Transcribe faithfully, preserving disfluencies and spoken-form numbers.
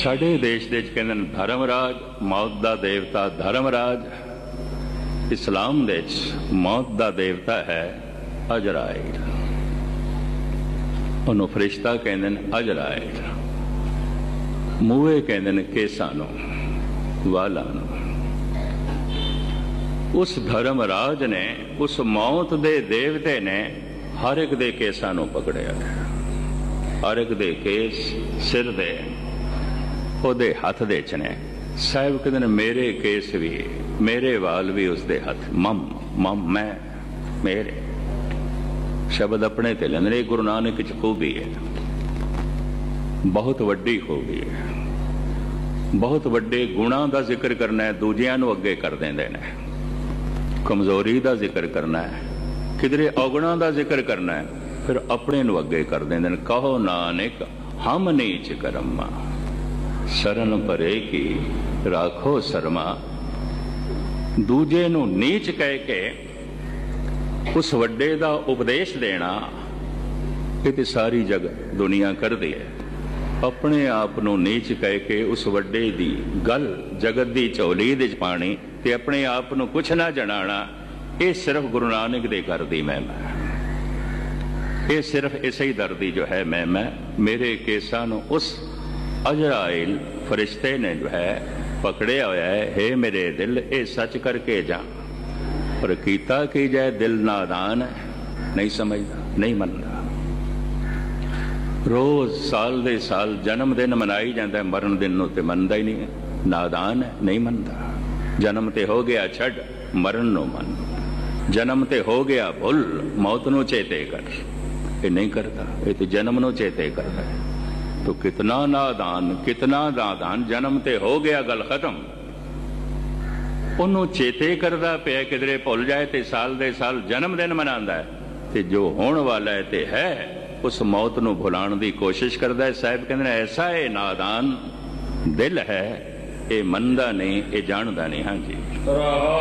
ਸਾਡੇ ਦੇਸ਼ ਦੇ ਵਿੱਚ ਕਹਿੰਦੇ ਨੇ ਧਰਮਰਾਜ, ਮੌਤ ਦਾ ਦੇਵਤਾ ਧਰਮਰਾਜ। ਇਸਲਾਮ ਦੇ ਵਿੱਚ ਮੌਤ ਦਾ ਦੇਵਤਾ ਹੈ ਅਜਰਾਇਲ। ਉਹਨੂੰ ਫਰਿਸ਼ਤਾ ਕਹਿੰਦੇ ਨੇ ਅਜਰਾਇਲ। ਮੂਹੇ ਕਹਿੰਦੇ ਨੇ ਕੇਸਾਂ ਨੂੰ, ਵਾਲਾਂ ਨੂੰ। ਉਸ ਧਰਮਰਾਜ ਨੇ, ਉਸ ਮੌਤ ਦੇ ਦੇਵਤੇ ਨੇ ਹਰ ਇੱਕ ਦੇ ਕੇਸਾਂ ਨੂੰ ਪਕੜਿਆ। ਹਰ ਇੱਕ ਦੇ ਕੇਸ ਸਿਰ ਦੇ ਉਹਦੇ ਹੱਥ ਦੇ ਚ ਨੇ। ਸਾਹਿਬ ਕਹਿੰਦੇ ਨੇ ਮੇਰੇ ਕੇਸ ਵੀ, ਮੇਰੇ ਵਾਲ ਵੀ ਉਸਦੇ ਹੱਥ। ਮਮ ਮਮ ਮੈਂ, ਮੇਰੇ ਸ਼ਬਦ ਆਪਣੇ ਤੇ ਲੈਂਦੇ ਨੇ। ਗੁਰੂ ਨਾਨਕ ਚ ਖੂਬੀ ਹੈ, ਬਹੁਤ ਵੱਡੀ ਖੂਬੀ ਹੈ। ਬਹੁਤ ਵੱਡੇ ਗੁਣਾਂ ਦਾ ਜ਼ਿਕਰ ਕਰਨਾ ਹੈ, ਦੂਜਿਆਂ ਨੂੰ ਅੱਗੇ ਕਰ ਦਿੰਦੇ ਨੇ। ਕਮਜ਼ੋਰੀ ਦਾ ਜ਼ਿਕਰ ਕਰਨਾ ਹੈ, ਕਿਧਰੇ ਔਗੁਣਾਂ ਦਾ ਜ਼ਿਕਰ ਕਰਨਾ ਹੈ, ਫਿਰ ਆਪਣੇ ਨੂੰ ਅੱਗੇ ਕਰ ਦਿੰਦੇ ਨੇ। ਕਹੋ ਨਾਨਕ ਹਮ ਨੀਚ ਕਰਮਾ, ਸ਼ਰਨ ਪਰੇ ਕੀ ਰਾਖੋ ਸ਼ਰਮਾ। ਦੂਜੇ ਨੂੰ ਨੀਚ ਕਹਿ ਕੇ ਉਸ ਵੱਡੇ ਦਾ ਉਪਦੇਸ਼ ਦੇਣਾ, ਇਹ ਤੇ ਸਾਰੀ ਜਗ ਦੁਨੀਆ ਕਰਦੀ ਹੈ। ਆਪਣੇ ਆਪ ਨੂੰ ਨੀਚ ਕਹਿ ਕੇ ਉਸ ਵੱਡੇ ਦੀ ਗੱਲ ਜਗਤ ਦੀ ਝੋਲੀ ਦੇ ਚ ਪਾਣੀ ਤੇ ਆਪਣੇ ਆਪ ਨੂੰ ਕੁਛ ਨਾ ਜਣਾਣਾ, ਇਹ ਸਿਰਫ ਗੁਰੂ ਨਾਨਕ ਦੇ ਘਰ ਦੀ ਮਹਿਮਾ ਹੈ। ਇਹ ਸਿਰਫ ਇਸੇ ਹੀ ਦਰ ਦੀ ਜੋ ਹੈ ਮਹਿਮਾ। ਮੇਰੇ ਕੇਸਾਂ ਨੂੰ ਉਸ ਅਜਰਾਇਲ ਫਰਿਸ਼ਤੇ ਨੇ ਜੋ ਹੈ ਪਕੜਿਆ ਹੋਇਆ ਹੈ। ਹੇ ਮੇਰੇ ਦਿਲ, ਇਹ ਸੱਚ ਕਰਕੇ ਜਾ। ਪਰ ਕੀਤਾ ਕੀ ਜਾਏ, ਦਿਲ ਨਾਦਾਨ ਹੈ, ਨਹੀਂ ਸਮਝਦਾ, ਨਹੀਂ ਮੰਨਦਾ। ਰੋਜ਼ ਸਾਲ ਦੇ ਸਾਲ ਜਨਮ ਦਿਨ ਮਨਾਈ ਜਾਂਦਾ, ਮਰਨ ਦਿਨ ਨੂੰ ਤੇ ਮੰਨਦਾ ਹੀ ਨਹੀਂ। ਨਾਦਾਨ ਹੈ, ਨਹੀਂ ਮੰਨਦਾ। ਜਨਮ ਤੇ ਹੋ ਗਿਆ ਛੱਡ, ਮਰਨ ਨੂੰ ਮੰਨ। ਜਨਮ ਤੇ ਹੋ ਗਿਆ ਭੁੱਲ, ਮੌਤ ਨੂੰ ਚੇਤੇ ਕਰ। ਇਹ ਨਹੀਂ ਕਰਦਾ, ਇਹ ਤੇ ਜਨਮ ਨੂੰ ਚੇਤੇ ਕਰਦਾ ਹੈ। तो कितना नादान, कितना नादान। जन्म ते हो गया, गल खत्म। ਉਹਨੂੰ ਚੇਤੇ ਕਰਦਾ ਪਿਆ, ਕਿਧਰੇ ਭੁੱਲ ਜਾਏ ਤੇ ਸਾਲ ਦੇ ਸਾਲ ਜਨਮ ਦਿਨ ਮਨਾਉਂਦਾ ਹੈ, ਤੇ ਜੋ ਹੋਣ ਵਾਲਾ ਹੈ ਤੇ ਹੈ ਉਸ ਮੌਤ ਨੂੰ ਭੁਲਾਉਣ ਦੀ ਕੋਸ਼ਿਸ਼ ਕਰਦਾ ਹੈ। ਸਾਹਿਬ ਕਹਿੰਦੇ ਨੇ ਐਸਾ ਇਹ ਨਾਦਾਨ ਦਿਲ ਹੈ, ਇਹ ਮੰਨਦਾ ਨਹੀਂ, ਇਹ ਜਾਣਦਾ ਨਹੀਂ। ਹਾਂਜੀ।